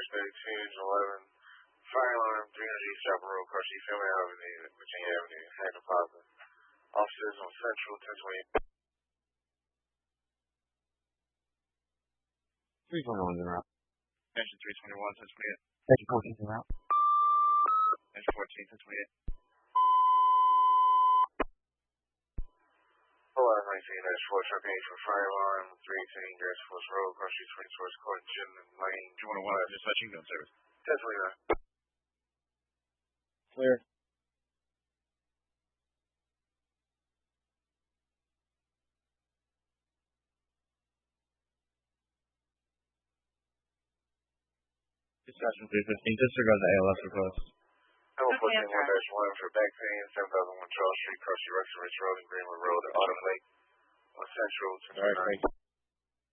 32 11. Fire alarm, 300 East Chapel Road, across East Family Avenue, Virginia Avenue, Hampton Plaza. Officers on Central, 1028. 321's en route. Engine 321, 1028. Engine 14's en route. Engine 14, 1028. 419-4 truck H for fire alarm, 318 Grass Force Road, across East 20 towards Court Gym and Lane. 201, dispatching gun service. 1029. Clear. Dispatching 315, disregard the ALS request. Number 14-1-1 for back pain, 7001 Charles Street, across Rexon Ridge Road and Greenwood Road, Autumn Lake, on Central, 1029.